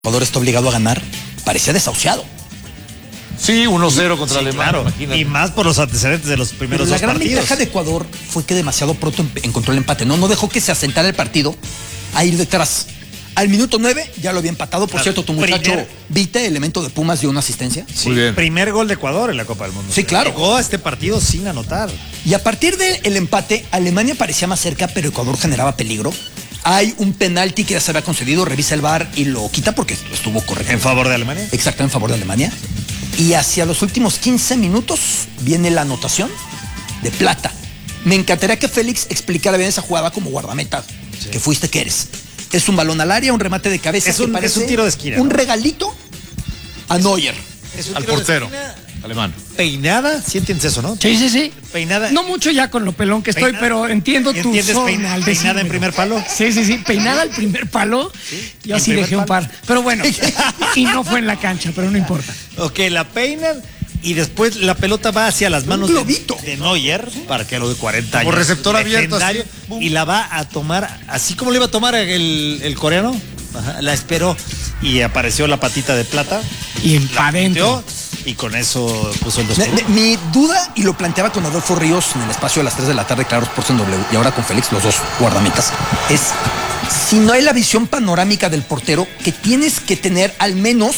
Ecuador está obligado a ganar, parecía desahuciado. Sí, 1-0 contra Alemania. Claro, y más por los antecedentes de los primeros dos partidos. La gran ventaja de Ecuador fue que demasiado pronto encontró el empate. No dejó que se asentara el partido a ir detrás. Al minuto 9 ya lo había empatado. Por cierto, tu muchacho Vite, elemento de Pumas, dio una asistencia. Sí, muy bien. Primer gol de Ecuador en la Copa del Mundo. Sí, claro. Llegó a este partido sin anotar. Y a partir del empate, Alemania parecía más cerca, pero Ecuador generaba peligro. Hay un penalti que ya se había concedido, revisa el VAR y lo quita porque estuvo correcto. ¿En favor de Alemania? Exacto, en favor de Alemania. Y hacia los últimos 15 minutos viene la anotación de Plata. Me encantaría que Félix explicara bien esa jugada como guardameta, sí, que fuiste que eres. Es un balón al área, un remate de cabeza. Es un tiro de esquina. Un regalito a Neuer. Al portero alemán. Peinada, ¿sí entiendes eso, no? Sí, sí, sí. Peinada. No mucho ya con lo pelón que estoy, pero entiendo tu zona. Peinada en primer palo. Sí, sí, sí. Peinada al primer palo. ¿Sí? Yo sí dejé un par. Pero bueno, y no fue en la cancha, pero no importa. Ok, la peinan y después la pelota va hacia las manos de Neuer, para que lo de 40 años. Por receptor abierto. Así, y la va a tomar, así como le iba a tomar el coreano. Ajá, la esperó y apareció la patita de Plata. Y para adentro. Y con eso puso el 2-1. Mi duda, y lo planteaba con Adolfo Ríos en el espacio de las 3 de la tarde, claro, por W, y ahora con Félix, los dos guardametas, es si no hay la visión panorámica del portero, que tienes que tener al menos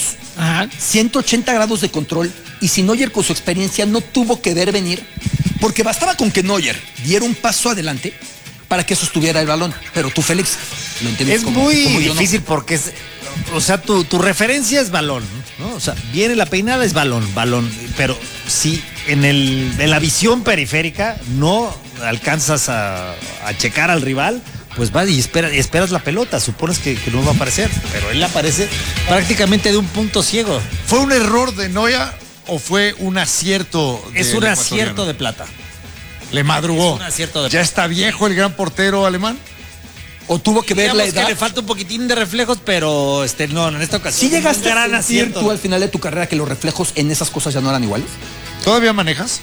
180 grados de control, y si Neuer con su experiencia no tuvo que ver venir, porque bastaba con que Neuer diera un paso adelante para que sostuviera el balón. Pero tú, Félix, lo entiendes. Es muy difícil porque es, o sea, tu referencia es balón, ¿no? O sea, viene la peinada, es balón, pero si en la visión periférica no alcanzas a checar al rival, pues vas y esperas la pelota, supones que no va a aparecer, pero él aparece prácticamente de un punto ciego. ¿Fue un error de Neuer o fue un acierto? Es un acierto de Plata. Le madrugó. Es un acierto de ¿Ya está viejo el gran portero alemán? ¿O tuvo que ver la edad? Que le falta un poquitín de reflejos, pero no, en esta ocasión. ¿Sí llegaste a sentir tú al final de tu carrera que los reflejos en esas cosas ya no eran iguales? ¿Todavía manejas?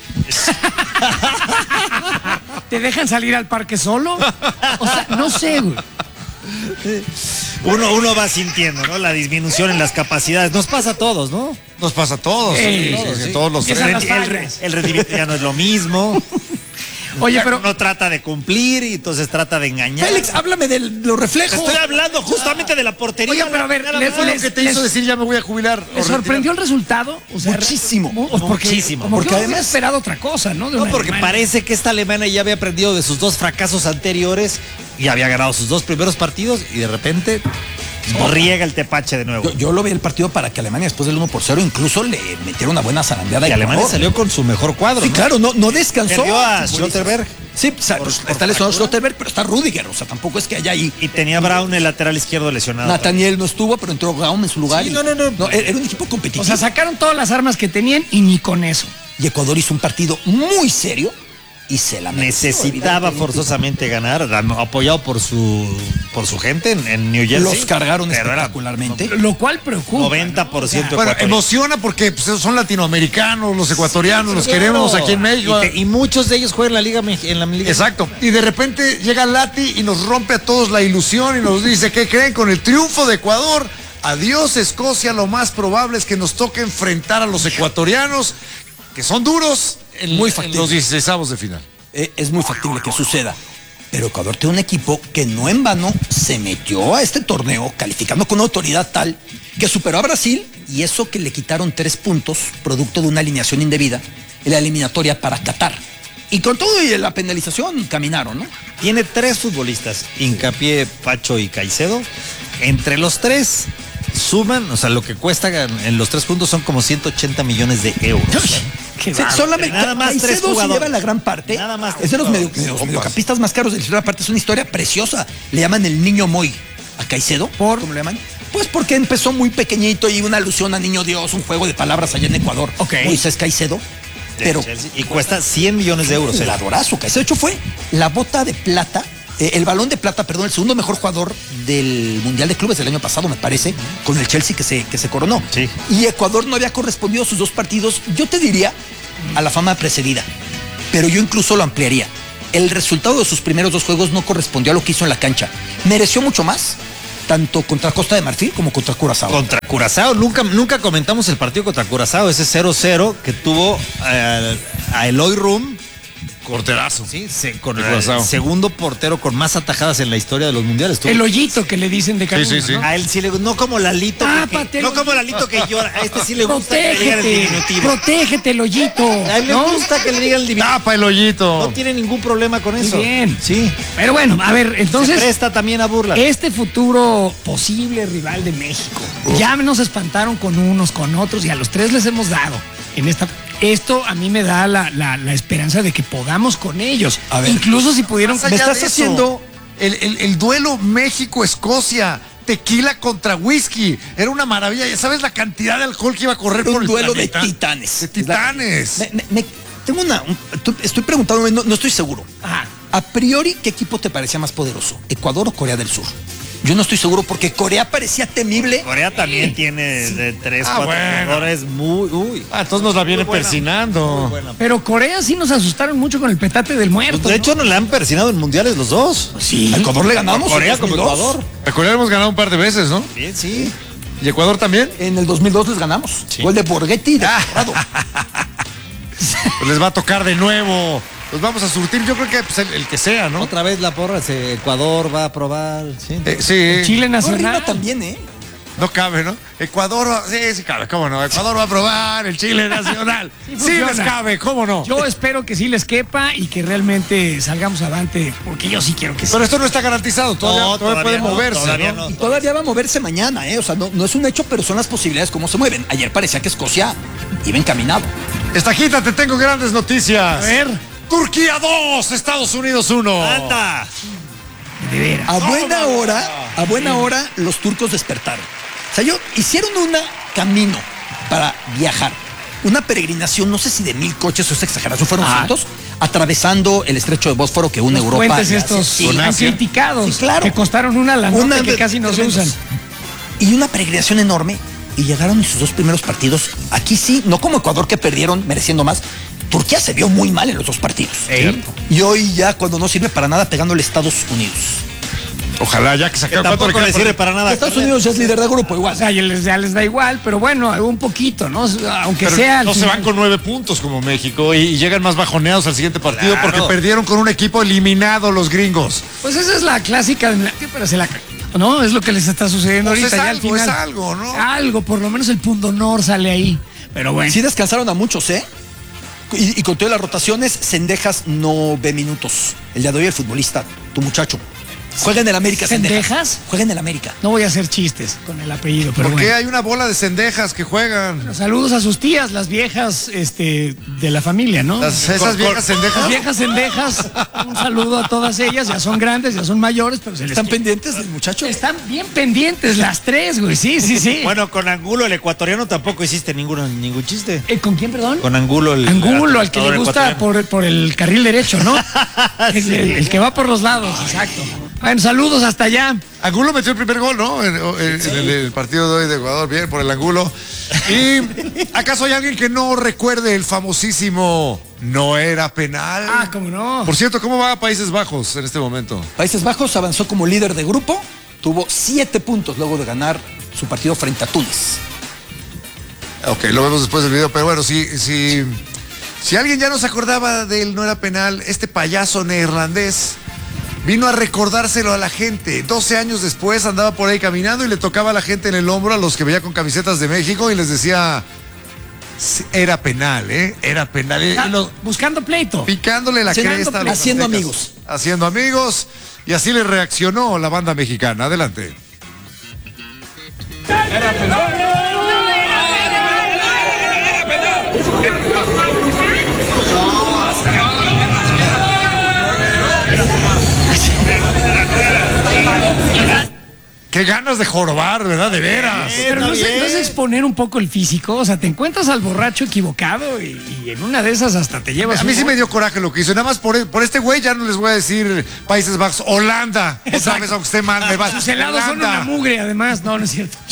¿Te dejan salir al parque solo? O sea, no sé, güey. Uno va sintiendo, ¿no? La disminución en las capacidades. Nos pasa a todos, ¿no? Nos pasa a todos. Sí. Todos los el rendimiento ya no es lo mismo. Oye, pero no trata de cumplir y entonces trata de engañar. Félix, háblame de los reflejos. Estoy hablando justamente de la portería. Oye, pero a ver, lo que te hizo decir ya me voy a jubilar. ¿Le sorprendió el resultado? O sea, muchísimo. Muchísimo. Porque además he esperado otra cosa, ¿no? No, porque parece que esta alemana ya había aprendido de sus dos fracasos anteriores y había ganado sus dos primeros partidos y de repente riega el tepache de nuevo. Yo lo vi el partido para que Alemania después del 1-0 incluso le metiera una buena zarandeada. Y Alemania salió con su mejor cuadro. Sí, claro, no descansó. Perdió a Schlotterberg. Sí, está lesionado Schlotterberg, pero está Rüdiger, o sea, tampoco es que haya ahí. Y tenía Braun el lateral izquierdo lesionado. Nathaniel no estuvo, pero entró Braun en su lugar. Sí, y, no. Era un equipo competitivo. O sea, sacaron todas las armas que tenían y ni con eso. Y Ecuador hizo un partido muy serio y se la necesitaba forzosamente ganar, apoyado por su gente en New Jersey. Los cargaron espectacularmente. Lo cual preocupa. 90%. Bueno, emociona porque pues, son latinoamericanos, los ecuatorianos, los queremos aquí en México. Y muchos de ellos juegan en la Liga. Exacto. Y de repente llega Lati y nos rompe a todos la ilusión y nos dice, ¿qué creen? Con el triunfo de Ecuador, adiós Escocia, lo más probable es que nos toque enfrentar a los ecuatorianos, que son duros en los 16avos de final. Es muy factible que suceda. Pero Ecuador tiene un equipo que no en vano se metió a este torneo calificando con una autoridad tal que superó a Brasil, y eso que le quitaron 3 puntos producto de una alineación indebida en la eliminatoria para Qatar. Y con todo y la penalización caminaron, ¿no? Tiene 3 futbolistas, Hincapié, Pacho y Caicedo. Entre los 3 suman, o sea, lo que cuesta en los 3 puntos son como 180 millones de euros. Sí, solamente nada más 3 jugadores. Se lleva la gran parte. Nada más es de los mediocampistas más caros de la historia. Aparte es una historia preciosa. Le llaman el niño Moy a Caicedo. ¿Cómo le llaman? Pues porque empezó muy pequeñito y una alusión a Niño Dios, un juego de palabras allá en Ecuador. Moisés Caicedo. Pero y cuesta 100 millones de euros. El adorazo. Caicedo, de hecho, fue la bota de plata. El balón de plata, perdón, el segundo mejor jugador del Mundial de Clubes del año pasado, me parece, con el Chelsea que se coronó. Sí. Y Ecuador no había correspondido a sus 2 partidos, yo te diría, a la fama precedida. Pero yo incluso lo ampliaría. El resultado de sus primeros 2 juegos no correspondió a lo que hizo en la cancha. Mereció mucho más, tanto contra Costa de Marfil como contra Curazao. Contra Curazao, nunca comentamos el partido contra Curazao, ese 0-0 que tuvo a Eloy Rum. Porterazo. Sí, con el segundo portero con más atajadas en la historia de los mundiales. El hoyito que le dicen de cariño, Sí, sí, sí. ¿no? A él sí le gusta, no como Lalito. No como Lalito que llora. A este sí le gusta que le digan el diminutivo. Protégete el hoyito. A él le gusta que le digan el diminutivo. Tapa el hoyito. No tiene ningún problema con eso. Muy bien. Sí. Pero bueno, a ver, entonces. Se presta también a burlas. Este futuro posible rival de México. Ya nos espantaron con unos, con otros, y a los tres les hemos dado en esta. Esto a mí me da la esperanza de que podamos con ellos. A ver, incluso si pudieron. Me estás haciendo el duelo México-Escocia. Tequila contra whisky. Era una maravilla. Ya sabes la cantidad de alcohol que iba a correr por un el duelo planeta. de titanes. De titanes. Tengo estoy preguntando, no estoy seguro. Ajá. A priori, ¿qué equipo te parecía más poderoso? ¿Ecuador o Corea del Sur? Yo no estoy seguro porque Corea parecía temible. Corea también tiene de 3-4 jugadores muy. Entonces nos la vienen Muy buena. persinando. Muy buena. Pero Corea sí nos asustaron mucho con el petate del muerto. De hecho, nos la han persinado en mundiales los dos. sí. A Ecuador le ganamos. Corea en como 2002. Ecuador. A Corea hemos ganado un par de veces, ¿no? Bien, sí. ¿Y Ecuador también? En el 2002 les ganamos. Gol de Borghetti de Corrado. Pues les va a tocar de nuevo. Los vamos a surtir. Yo creo que pues, el que sea, ¿no? Otra vez la porra, Ecuador va a probar. Sí. Sí. Chile No, Nacional. arriba también, ¿eh? No cabe, ¿no? Ecuador, sí cabe, ¿cómo no? Ecuador va a probar el Chile nacional. Sí Sí les funciona. cabe, ¿cómo no? Yo espero que sí les quepa y que realmente salgamos avante, porque yo sí quiero que sí. Pero esto no está garantizado, todavía puede moverse, todavía ¿no? Y todavía va a moverse mañana, ¿eh? O sea, no es un hecho, pero son las posibilidades cómo se mueven. Ayer parecía que Escocia iba encaminado. Estajita, te tengo grandes noticias. A ver, Turquía 2, Estados Unidos 1. ¡Anda! de veras. A buena hora, los turcos despertaron. O sea, hicieron un camino para viajar. Una peregrinación, no sé si de 1000 coches o es exageración, fueron cientos, atravesando el estrecho de Bósforo que une Los Europa. puentes y Asia. estos Sí, tan Asia. criticados, Sí, claro. que costaron una lanota que casi no se tremendos. usan. Y una peregrinación enorme. Y llegaron en sus dos primeros partidos. Aquí sí, no como Ecuador que perdieron mereciendo más. Turquía se vio muy mal en los dos partidos. Cierto. Y hoy ya cuando no sirve para nada pegándole a Estados Unidos. Ojalá ya que se acabe. ¿Cuánto Tampoco le le queda sirve por- para nada. Estados Unidos ya es líder de grupo igual. O sea, ya les da igual, pero bueno, un poquito, ¿no? Aunque Pero sea. al no se final. van con 9 puntos como México y llegan más bajoneados al siguiente partido Claro. porque perdieron con un equipo eliminado los gringos. Pues esa es la clásica. Pero no, es lo que les está sucediendo Pues ahorita es ya algo, al final. es algo, ¿no? Algo, por lo menos el pundonor sale ahí. Pero bueno. Sí descansaron a muchos, ¿eh? Y con todas las rotaciones, Cendejas no ve minutos. El día de hoy el futbolista, tu muchacho. Juega en el América, ¿Cendejas? Juega en el América. No voy a hacer chistes con el apellido, pero Porque bueno. hay una bola de cendejas que juegan. Saludos a sus tías, las viejas de la familia, ¿no? Esas viejas cendejas. Las viejas cendejas, un saludo a todas ellas, ya son grandes, ya son mayores, pero se les ¿Están pendientes del muchacho? Están bien pendientes las tres, güey, sí. Bueno, con Angulo, el ecuatoriano, tampoco hiciste ningún chiste. ¿Con quién, perdón? Con Angulo, Angulo, al que le el gusta ecuatoriano. por el carril derecho, ¿no? El que va por los lados, exacto. Bueno, saludos hasta allá. Angulo metió el primer gol, ¿no? En el partido de hoy de Ecuador, bien, por el Angulo. ¿Y acaso hay alguien que no recuerde el famosísimo no era penal? Ah, cómo no. Por cierto, ¿cómo va Países Bajos en este momento? Países Bajos avanzó como líder de grupo, tuvo 7 puntos luego de ganar su partido frente a Túnez. Ok, lo vemos después del video, pero bueno, si alguien ya no se acordaba del no era penal, este payaso neerlandés vino a recordárselo a la gente. 12 años después andaba por ahí caminando y le tocaba a la gente en el hombro, a los que veía con camisetas de México, y les decía, "Sí, era penal, ¿eh? Era penal". Y Buscando pleito. picándole la Haciendo cresta a los haciendo aztecas. amigos. Haciendo amigos, y así le reaccionó la banda mexicana. Adelante. Qué ganas de jorobar, ¿verdad? De veras. Pero no es exponer un poco el físico, o sea, te encuentras al borracho equivocado y en una de esas hasta te llevas. A mí un sí gol. me dio coraje lo que hizo. Nada más por este güey ya no les voy a decir Países Bajos, Holanda. Otra vez, aunque esté mal, me va. Sus helados son una mugre, además. No es cierto.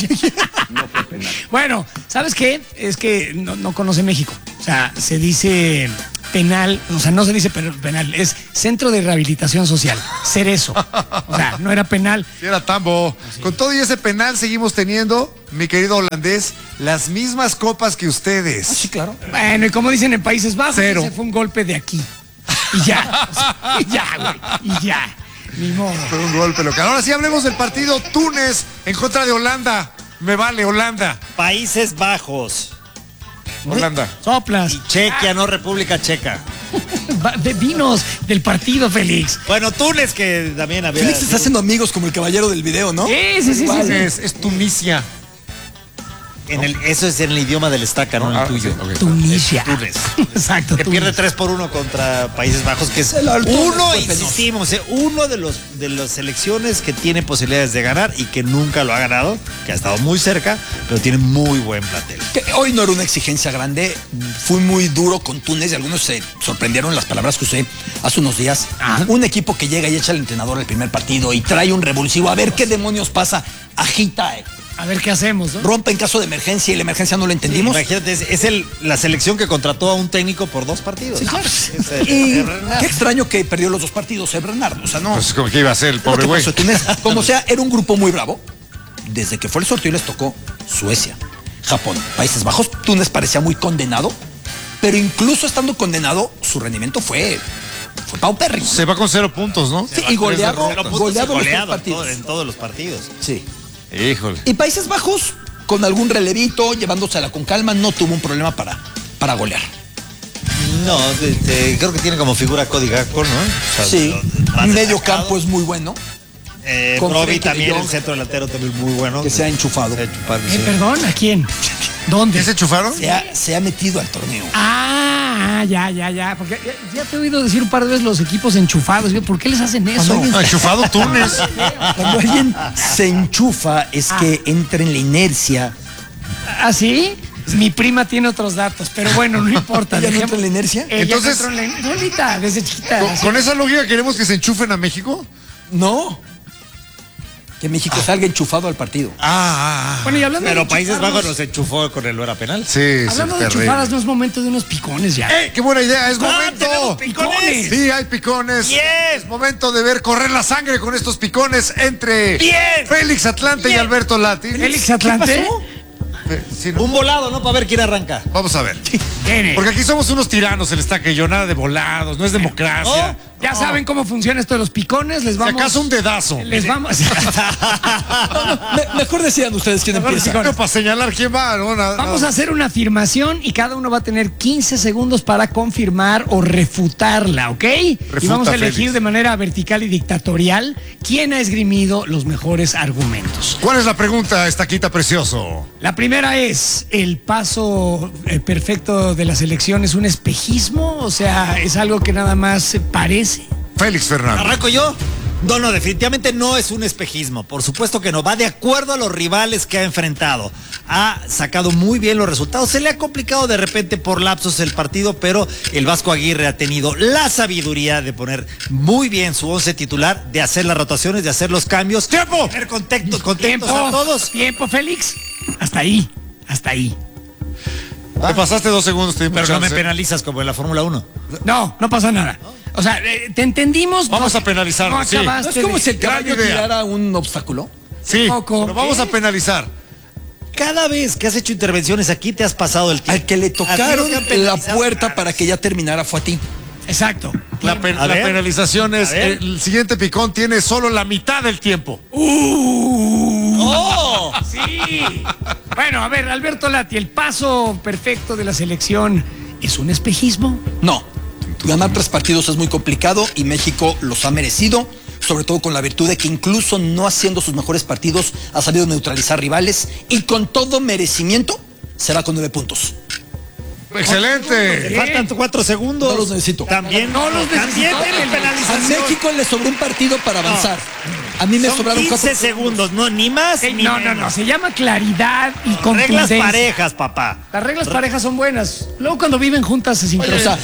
Bueno, ¿sabes qué? Es que no conoce México. O sea, se dice penal, o sea, no se dice penal, es centro de rehabilitación social, Cerezo. O sea, no era penal. Sí, era tambo. Con todo y ese penal seguimos teniendo, mi querido holandés, las mismas copas que ustedes. Sí, claro. Bueno, y como dicen en Países Bajos, Cero. ese fue un golpe de aquí. Y ya, o sea, y ya, güey, y ya. Ni modo. Fue un golpe local. Ahora sí hablemos del partido Túnez en contra de Holanda. Me vale, Holanda. Países Bajos. Holanda. Soplas. Y Chequia, no República Checa. Dinos del partido, Félix. Bueno, Túnez, que también había. Félix está haciendo amigos como el caballero del video, ¿no? Sí. Es Tunisia. Eso es en el idioma del estaca, no en el tuyo. sí, ok. Tunisia. Túnez. Exacto. Que Túnez. pierde 3-1 contra Países Bajos, que es El alto uno, fue penoso. insistimos, uno de las selecciones que tiene posibilidades de ganar y que nunca lo ha ganado, que ha estado muy cerca, pero tiene muy buen plantel. Que hoy no era una exigencia grande, fui muy duro con Túnez y algunos se sorprendieron las palabras que usé hace unos días. Un equipo que llega y echa al entrenador el primer partido y trae un revulsivo, a ver qué demonios pasa, agita, A ver qué hacemos, ¿no? rompe en caso de emergencia y la emergencia no lo entendimos. Imagínate, es la selección que contrató a un técnico por 2 partidos. Sí, claro. Es Y Bernardo. qué extraño que perdió los 2 partidos el Bernardo, o sea, no. Pues como que iba a ser el Es lo pobre que güey. pasó, Túnez. Como sea, era un grupo muy bravo. Desde que fue el sorteo les tocó Suecia, Japón, Países Bajos. Túnez parecía muy condenado, pero incluso estando condenado, su rendimiento fue paupérrimo. Se va con 0 puntos, ¿no? Sí, y goleado, Cero puntos y goleado en los 3 goleado partidos. en todos los partidos. Sí. Híjole. Y Países Bajos, con algún relevito, llevándosela con calma, no tuvo un problema para golear. No, creo que tiene como figura Cody Gakpo, ¿no? O sea, Sí, lo más medio destacado. campo es muy bueno, con Broby Frenkie de también, Jong. el centro delantero también muy bueno. que se ha enchufado. Se ha enchufado, sí. Perdón, ¿a quién? ¿Dónde? ¿Qué se chufaron? Se ha metido al torneo. Ya. Porque ya te he oído decir un par de veces los equipos enchufados. ¿Por qué les hacen eso? Enchufado Túnez. Cuando alguien se enchufa es que entra en la inercia. ¿Ah, sí? Mi prima tiene otros datos, pero bueno, no importa. ¿Ella no dejemos- entra en la inercia? Ella Entonces- no entró en la solita, desde chiquita. ¿Con esa lógica queremos que se enchufen a México? No. Que México salga enchufado al partido. Bueno, y hablando Pero de Países enchufados, Bajos nos enchufó con el hora penal. Sí, hablando de terrible. enchufadas, no es momento de unos picones ya. ¡Qué buena idea! ¡Es tenemos momento! picones. Sí, hay picones. Bien. Es momento de ver correr la sangre con estos picones entre Bien. Félix Atlante y Bien. Alberto Lati. Félix Atlante. Sí, no. Un volado, ¿no? Para ver quién arranca. Vamos a ver. Viene. Porque aquí somos unos tiranos, el estaque yo, nada de volados, no es democracia. Ya saben cómo funciona esto de los picones, les Si vamos. acaso un dedazo. Les vamos. Mejor decían ustedes quién empieza. No, para señalar quién va, ¿no? Vamos a hacer una afirmación y cada uno va a tener 15 segundos para confirmar o refutarla, ¿ok? Y vamos a elegir Félix. de manera vertical y dictatorial quién ha esgrimido los mejores argumentos. ¿Cuál es la pregunta, estaquita precioso? La primera es, ¿el paso perfecto de la selección es un espejismo? O sea, ¿es algo que nada más parece? Félix Fernández. ¿Arranco yo? No, definitivamente no es un espejismo. Por supuesto que no. Va de acuerdo a los rivales que ha enfrentado. Ha sacado muy bien los resultados. Se le ha complicado de repente por lapsos el partido, pero el Vasco Aguirre ha tenido la sabiduría de poner muy bien su 11 titular, de hacer las rotaciones, de hacer los cambios. ¡Tiempo! Tener contentos a todos. Tiempo, Félix. Hasta ahí. Te pasaste 2 segundos, te di Pero no me chance. penalizas como en la Fórmula 1. No pasa nada. O sea, te entendimos. Vamos a penalizarlo, No sí. acabaste ¿No es como de- si el gran caballo idea. tirara un obstáculo? Sí, Poco. pero vamos a penalizar. Cada vez que has hecho intervenciones aquí te has pasado el tiempo. Al que le A ti no tocaron te han la penalizado puerta nada. para que ya terminara fue a ti. Exacto. La A ver. penalización es, A ver. el siguiente picón tiene solo la mitad del tiempo. ¡Oh! Sí. Bueno, a ver, Alberto Lati, el paso perfecto de la selección es un espejismo. No. Ganar 3 partidos es muy complicado y México los ha merecido, sobre todo con la virtud de que incluso no haciendo sus mejores partidos ha sabido neutralizar rivales y con todo merecimiento se va con 9 puntos. Te ¡Excelente! faltan 4 segundos. No los necesito. También No los También necesito. tienen A penalización. México le sobró un partido para avanzar. A mí me Son sobraron 15 4 segundos, no, ni más ni No, menos. se llama claridad y Reglas contundencia. parejas, papá. Las reglas parejas son buenas. Luego cuando viven juntas se sincronizan.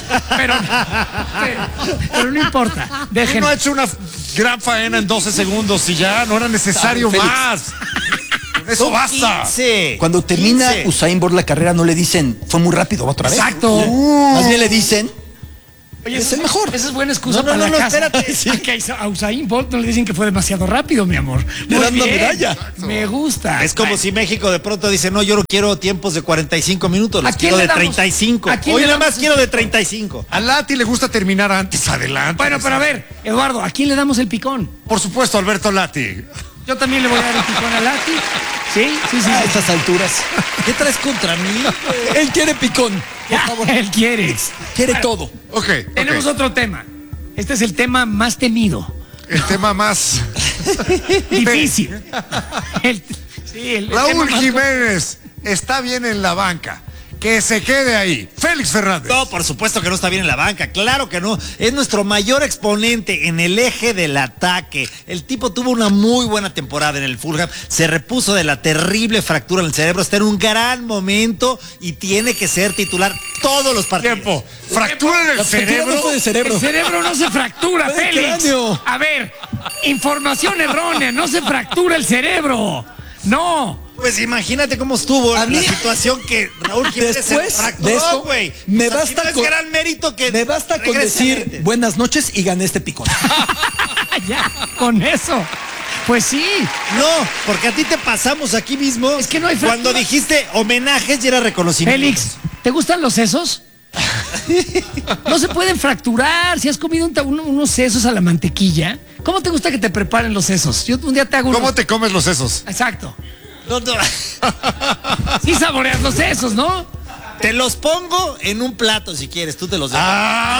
Pero no importa. Dejen. No ha hecho una gran faena en 12 segundos y ya no era necesario Félix. más. Con eso basta. 15. Cuando termina 15. Usain Bolt la carrera no le dicen, fue muy rápido, va otra vez. Exacto. Más bien le dicen, Oye, es el mejor. Esa es buena excusa No, no, para no, la casa. espérate. Sí. A Usain Bolt no le dicen que fue demasiado rápido, mi amor. Le Muy dan una bien. medalla. Me gusta. Es como si México de pronto dice, no, yo no quiero tiempos de 45 minutos, ¿A los quién quiero le de damos? 35. ¿A quién Hoy le nada damos más quiero de 35. A Lati le gusta terminar antes, adelante. Bueno, pero a ver, Eduardo, ¿a quién le damos el picón? Por supuesto, Alberto Lati. Yo también le voy a dar el picón a Lati. Sí. A estas alturas. ¿Qué traes contra mí? Él quiere picón. Por favor. Él quiere. Quiere todo. Ok. Tenemos otro tema. Este es el tema más temido. El tema más. Difícil. el tema Raúl más- Jiménez está bien en la banca. Que se quede ahí. Félix Fernández. No, por supuesto que no está bien en la banca, claro que no. Es nuestro mayor exponente en el eje del ataque. El tipo tuvo una muy buena temporada en el Fulham, se repuso de la terrible fractura en el cerebro, está en un gran momento y tiene que ser titular todos los partidos. Tiempo. Fractura en el La fractura cerebro. no fue de cerebro. El cerebro no se fractura, Fue de Félix. cráneo. A ver, información errónea, no se fractura el cerebro. No. Pues imagínate cómo estuvo A la mí- situación que Raúl Jiménez se Después fracturó, de esto, güey. me O sea, basta si no es con- gran mérito que Me basta con regrese decir antes. buenas noches y gané este picón. Ya, con eso. Pues sí. No, porque a ti te pasamos aquí mismo. Es que no hay Cuando fractura. dijiste homenajes y era reconocimiento. Félix, ¿te gustan los sesos? No se pueden fracturar. Si has comido unos sesos a la mantequilla, ¿cómo te gusta que te preparen los sesos? Yo un día te hago ¿Cómo unos... te comes los sesos? Exacto. No, no. Sí saboreas los sesos, ¿no? Te los pongo en un plato si quieres, tú te los dejas.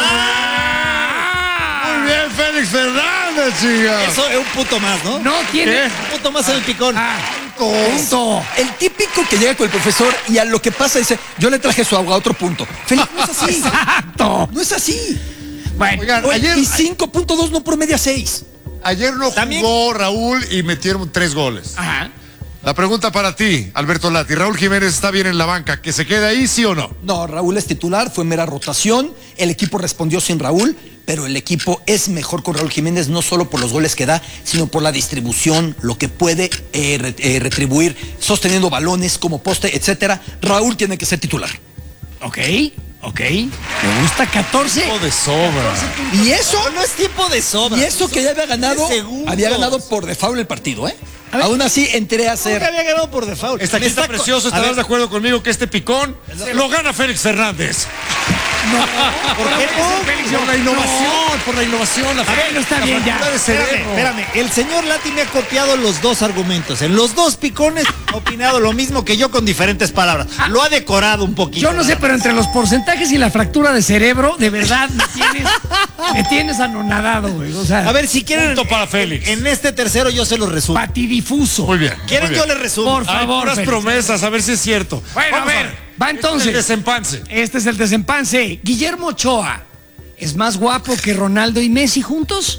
Muy bien, Félix Fernández, chica. Eso es un punto más, ¿no? No tiene... Un punto más en el picón. Punto. El típico que llega con el profesor y a lo que pasa dice, yo le traje su agua a otro punto. Félix, no es así. Exacto. No es así. Bueno, Oigan, Oye, ayer, y 5.2 no promedia 6. ayer no También- jugó Raúl y metieron 3 goles. ajá. La pregunta para ti, Alberto Lati. Raúl Jiménez está bien en la banca. ¿Que se quede ahí, sí o no? No, Raúl es titular, fue mera rotación. El equipo respondió sin Raúl, pero el equipo es mejor con Raúl Jiménez, no solo por los goles que da, sino por la distribución, lo que puede retribuir, sosteniendo balones como poste, etcétera. Raúl tiene que ser titular. Ok. Me gusta 14. De sobra. Y eso, No es tiempo de sobra. y eso que ya había ganado, 10 segundos. había ganado por default el partido, ¿eh? A ver. Aún así entré a hacer. Nunca había ganado por default. Está aquí Me está co- precioso. A ¿Estarás ver, de acuerdo conmigo que este picón lo gana Félix Fernández? ¿por qué no? Félix, Por la innovación, por la innovación. La A ver, no está bien ya. fractura de cerebro. Espérame. El señor Lati me ha copiado los dos argumentos. En los dos picones ha opinado lo mismo que yo con diferentes palabras. Lo ha decorado un poquito. Yo no sé, pero entre los porcentajes y la fractura de cerebro, de verdad me tienes anonadado, güey. O sea, A ver, si quieren. Punto para Félix. En este tercero yo se los resumo. patidifuso. Muy bien. ¿Quieren muy yo bien. les resumo? Por Hay favor, puras Félix. promesas, a ver si es cierto. Bueno, Vamos a ver, va entonces. El desempance. Este es el desempance. Guillermo Ochoa es más guapo que Ronaldo y Messi juntos.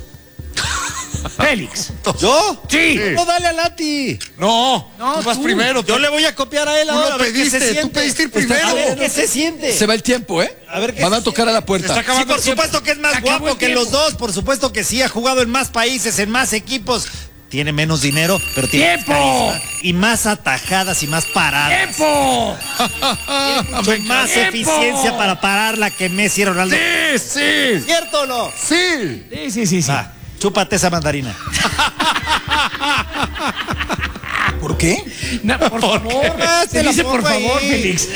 Félix. ¿Yo? Sí. No, dale a Lati. No, No, tú vas tú. primero. Yo le voy a copiar a él Tú ahora. lo a ver qué se pediste, tú siente. pediste ir primero. A ver qué se siente. Se va el tiempo, ¿eh? A ver qué Van a se tocar a la Está puerta. Sí, acabando por el tiempo. supuesto que es más Se acabó guapo el que tiempo. los dos, por supuesto que sí, ha jugado en más países, en más equipos. Tiene menos dinero, pero tiene más ¡Tiempo! carisma y más atajadas y más paradas. ¡Tiempo! Mucho más ¡Tiempo! eficiencia para pararla que Messi y Ronaldo. Sí. ¿Cierto o no? Sí. Sí. Va, chúpate esa mandarina. ¿Por qué? No, por favor. Te Se la dice por pongo ahí. favor, Félix.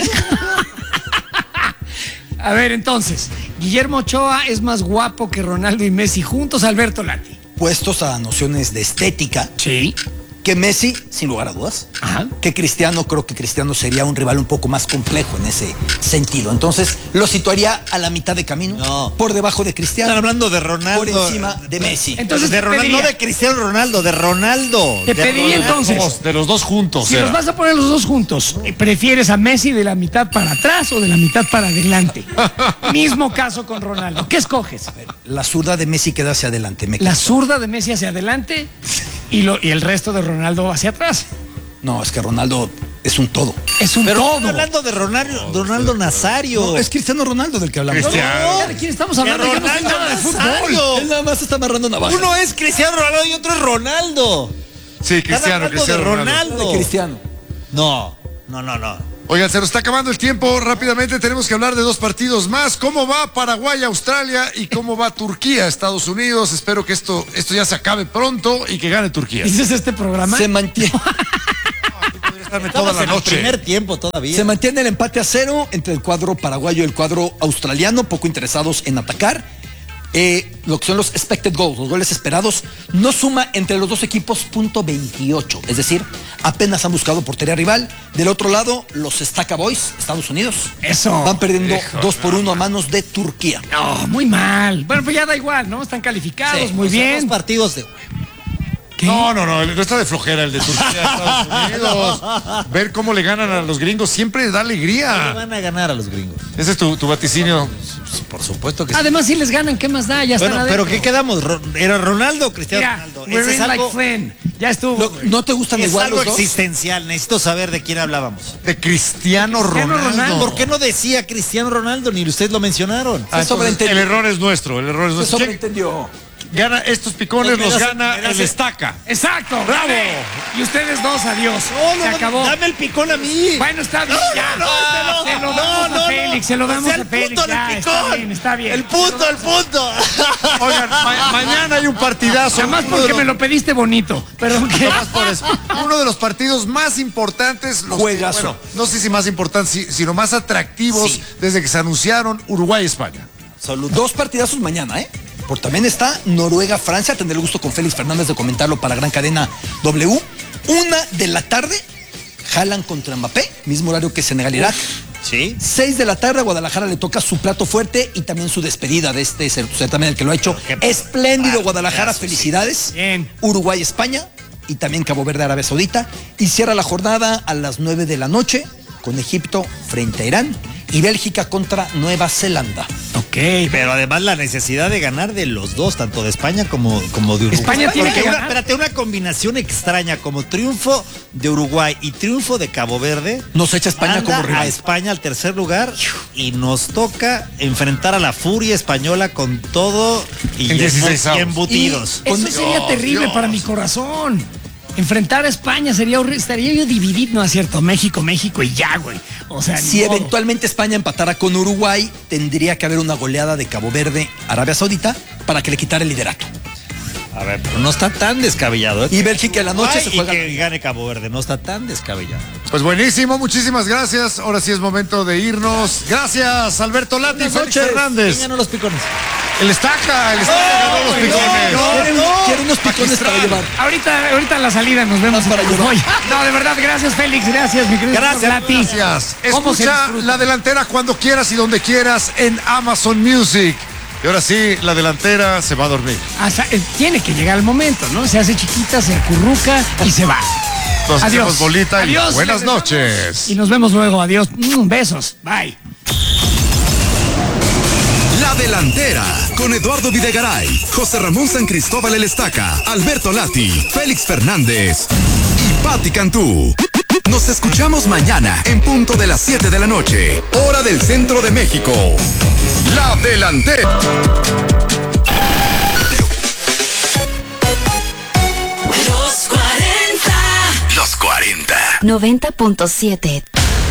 A ver, entonces, Guillermo Ochoa es más guapo que Ronaldo y Messi juntos, Alberto Lati. Puestos a nociones de estética, Sí. que Messi, sin lugar a dudas, Ajá. que Cristiano, creo que Cristiano sería un rival un poco más complejo en ese sentido. Entonces, lo situaría a la mitad de camino, No. por debajo de Cristiano, Están hablando de Ronaldo. por encima de Messi. Entonces, de te Ronaldo, pediría- no de Cristiano Ronaldo, de Ronaldo. Te De pediría Ronaldo. entonces, De los dos juntos. si era. los vas a poner los dos juntos, ¿prefieres a Messi de la mitad para atrás o de la mitad para adelante? Mismo caso con Ronaldo. ¿Qué escoges? La zurda de Messi queda hacia adelante. La zurda de Messi hacia adelante y el resto de Ronaldo hacia atrás. No, es que Ronaldo es un todo. Es un Pero todo. están hablando de Ronaldo Nazario. No, es Cristiano Ronaldo del que hablamos. Cristiano. ¿De quién estamos hablando? Yo no sé Ronaldo nada de fútbol. Nazario. Él nada más está amarrando navajas. Uno es Cristiano Ronaldo y otro es Ronaldo. Sí, Están Cristiano, hablando Cristiano de Ronaldo. Ronaldo. de Cristiano. No. Oigan, se nos está acabando el tiempo. Rápidamente tenemos que hablar de dos partidos más. ¿Cómo va Paraguay, Australia y cómo va Turquía, Estados Unidos? Espero que esto ya se acabe pronto y que gane Turquía. ¿Dices este programa? Se mantiene. Toda la noche. Primer tiempo todavía. Se mantiene el empate a 0 entre el cuadro paraguayo y el cuadro australiano, poco interesados en atacar. Lo que son los expected goals, los goles esperados, no suma entre los dos equipos .28, es decir, apenas han buscado portería rival. Del otro lado, los Staka Boys, Estados Unidos, Eso. van perdiendo 2-1 a manos de Turquía. No, muy mal. Bueno, pues ya da igual, ¿no? Están calificados, Sí, muy bien. Dos partidos de... ¿Qué? No está de flojera el de Turquía, Estados Unidos. Ver cómo le ganan a los gringos siempre da Le alegría. van a ganar a los gringos. Ese es tu vaticinio. Por supuesto que sí. Además, si les ganan, ¿qué más da? Ya están Bueno, adentro. pero ¿qué quedamos? ¿Era Ronaldo o Cristiano Mira, Ronaldo? we're Ese es in like algo, friend. Ya estuvo. ¿No te gustan es igual algo los dos? existencial. Necesito saber de quién hablábamos. De Cristiano Cristiano Ronaldo. Ronaldo. ¿Por qué no decía Cristiano Ronaldo? Ni ustedes lo mencionaron. Ah, entonces, el error es nuestro. El error es Se nuestro. ¿Quién sobreentendió. gana estos picones? Pues Los me das- gana me das el el- Estaca. Exacto. ¡Bravo! Y ustedes dos, adiós. Se acabó. Dame el picón a mí. Bueno, está bien. ya. Se lo damos a Félix. Se lo damos a Félix. Ya, está bien, está bien. El punto. Oigan, mañana hay un partidazo. Además Uno de porque los- me lo pediste bonito. Perdón, ¿qué? Nomás por eso. Uno de los partidos más importantes, Juegazo. bueno, no sé si más importantes, sino más atractivos Sí. desde que se anunciaron Uruguay-España. Dos partidazos mañana, ¿eh? Porque también está Noruega-Francia. Tendré el gusto con Félix Fernández de comentarlo para Gran Cadena W. 1:00 p.m, Haaland contra Mbappé, mismo horario que Senegal-Irak. Sí. 6:00 p.m, a Guadalajara le toca su plato fuerte y también su despedida de este certamen, el que lo ha hecho espléndido Guadalajara. Felicidades. Bien. Uruguay-España y también Cabo Verde, Arabia Saudita. Y cierra la jornada a las 9 de la noche con Egipto frente a Irán y Bélgica contra Nueva Zelanda. Ok, Pero además la necesidad de ganar de los dos, tanto de España como de Uruguay. España tiene Porque que ganar. Espérate, una combinación extraña como triunfo de Uruguay y triunfo de Cabo Verde. Nos echa España Anda como rival. a España al tercer lugar y nos toca enfrentar a la furia española con todo y En 16avos. embutidos. Eso sería terrible para mi corazón. Enfrentar a España estaría yo dividido, ¿no es cierto? México y ya, güey. O sea, Si ni modo. eventualmente España empatara con Uruguay, tendría que haber una goleada de Cabo Verde, Arabia Saudita, para que le quitara el liderato. A ver, pero no está tan descabellado, ¿eh? Y Bélgica en la noche Ay, se y juega. que gane Cabo Verde, no está tan descabellado. Pues buenísimo, muchísimas gracias. Ahora sí es momento de irnos. Gracias, Alberto Lati, Buenas Félix noches. Fernández. ¿Quién ganó los picones? El Estaca ganó los picones. Quiero unos picones para llevar. Ahorita a la salida nos vemos Para en llevar. Uruguay. No, de verdad, gracias, Félix. Gracias, mi querido Gracias, señor Lati. Gracias. ¿Cómo se Escucha disfruta? La Delantera cuando quieras y donde quieras en Amazon Music. Y ahora sí, La Delantera se va a dormir. Tiene que llegar el momento, ¿no? Se hace chiquita, se acurruca y se va. Nos Adiós. hacemos bolita y Adiós. buenas Regresamos. noches. Y nos vemos luego. Adiós. Besos. Bye. La Delantera, con Eduardo Videgaray, José Ramón San Cristóbal El Estaca, Alberto Lati, Félix Fernández y Patti Cantú. Nos escuchamos mañana en punto de las 7 de la noche, hora del centro de México. La Delantera. Los 40. Los 40. 90.7.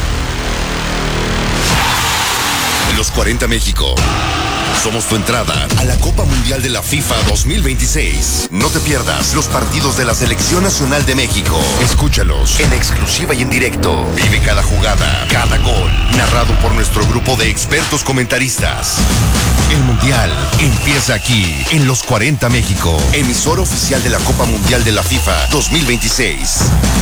Los 40 México. Somos tu entrada a la Copa Mundial de la FIFA 2026. No te pierdas los partidos de la Selección Nacional de México. Escúchalos en exclusiva y en directo. Vive cada jugada, cada gol, narrado por nuestro grupo de expertos comentaristas. El Mundial empieza aquí, en Los 40 México, emisor oficial de la Copa Mundial de la FIFA 2026.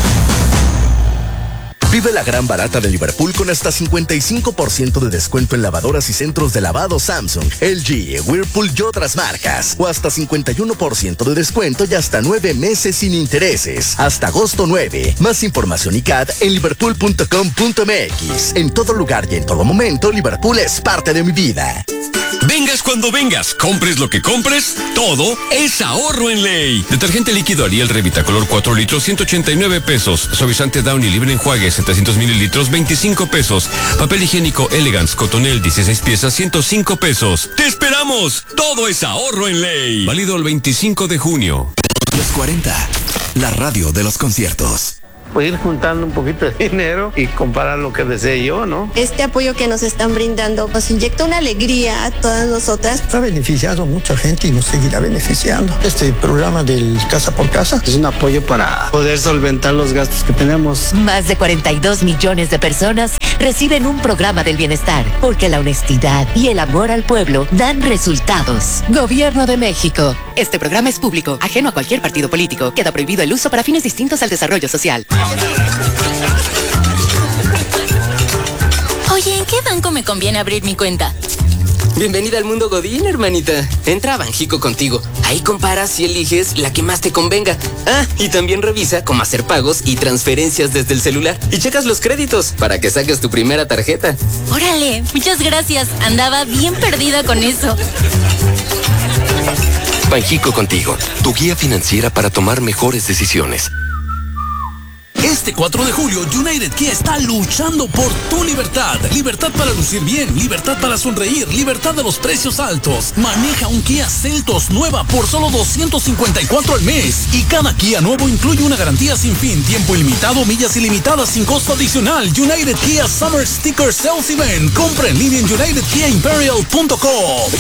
Vive la gran barata de Liverpool con hasta 55% de descuento en lavadoras y centros de lavado Samsung, LG, Whirlpool y otras marcas. O hasta 51% de descuento y hasta 9 meses sin intereses. Hasta agosto 9. Más información y CAD en liverpool.com.mx. En todo lugar y en todo momento, Liverpool es parte de mi vida. Vengas cuando vengas, compres lo que compres, todo es ahorro en ley. Detergente líquido Ariel Revitacolor 4 litros, 189 pesos. Suavizante Downy libre enjuague, 700 mililitros, 25 pesos. Papel higiénico Elegance Cotonel, 16 piezas, 105 pesos. ¡Te esperamos! Todo es ahorro en ley. Válido el 25 de junio. Los 40. La radio de los conciertos. pues ir juntando un poquito de dinero y comprar lo que desee yo, ¿no? Este apoyo que nos están brindando nos inyecta una alegría a todas nosotras. Ha beneficiado a mucha gente y nos seguirá beneficiando. Este programa del Casa por Casa es un apoyo para poder solventar los gastos que tenemos. Más de 42 millones de personas reciben un programa del bienestar, porque la honestidad y el amor al pueblo dan resultados. Gobierno de México. Este programa es público, ajeno a cualquier partido político. Queda prohibido el uso para fines distintos al desarrollo social. Oye, ¿en qué banco me conviene abrir mi cuenta? Bienvenida al mundo Godín, hermanita. Entra a Banjico Contigo. Ahí comparas y eliges la que más te convenga. Ah, y también revisa cómo hacer pagos y transferencias desde el celular. Y checas los créditos para que saques tu primera tarjeta. Órale, muchas gracias. Andaba bien perdida con eso. Banjico Contigo, tu guía financiera para tomar mejores decisiones. Este 4 de julio, United Kia está luchando por tu libertad. Libertad para lucir bien, libertad para sonreír, libertad de los precios altos. Maneja un Kia Seltos nueva por solo $254 al mes. Y cada Kia nuevo incluye una garantía sin fin, tiempo ilimitado, millas ilimitadas sin costo adicional. United Kia Summer Sticker Sales Event. Compra en línea en unitedkiaimperial.com.